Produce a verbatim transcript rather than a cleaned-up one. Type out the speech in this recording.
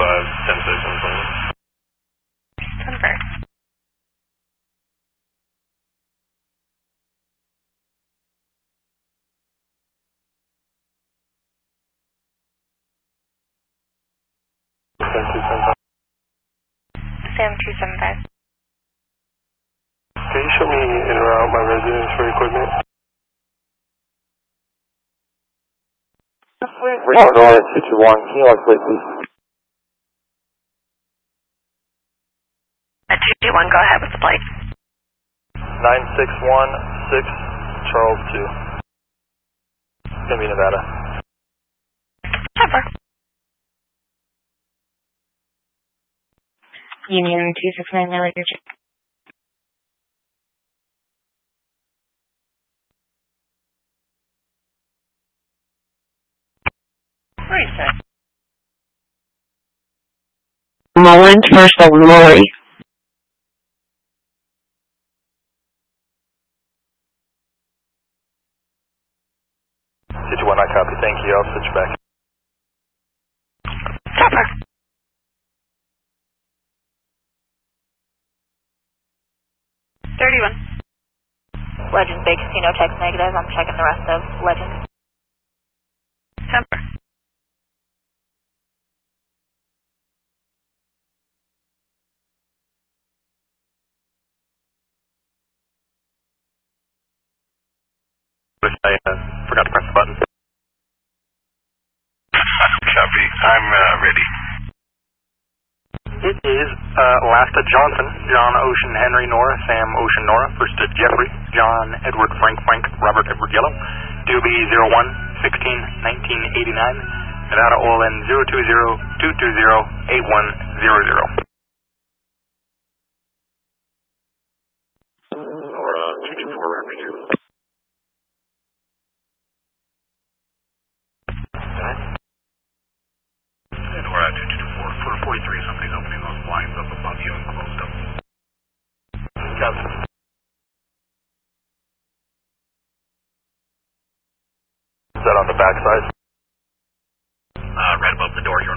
five, ten six, one five. Confirm. Sam two seven five. Sam two seven five. Can you show me in or out my residence for equipment? Report order two two one, can you isolate please? At two two one, go ahead with the plate. nine six one six Charles two. Gonna be Nevada. Cover. Union two six nine, my radio check. Where is it? Mullins, first of Lori. two two one, I copy. Thank you. I'll switch back. Cover. thirty-one. Legends Bay Casino checks negative. I'm checking the rest of Legends. Cover. I uh, forgot to press the button. Copy. I'm uh, ready. It is uh, Lasta Johnson, John Ocean Henry Nora, Sam Ocean Nora, first to Jeffrey, John Edward Frank Frank, Robert Edward Yellow, D O B zero one sixteen nineteen eighty-nine, Nevada O L N zero two zero two two zero eight one zero zero. Nora two two four, reference you. Nora two two four, for forty-three, somebody's opening those blinds up above you and closed them. Copy. Is that on the back side? Uh, right above the door,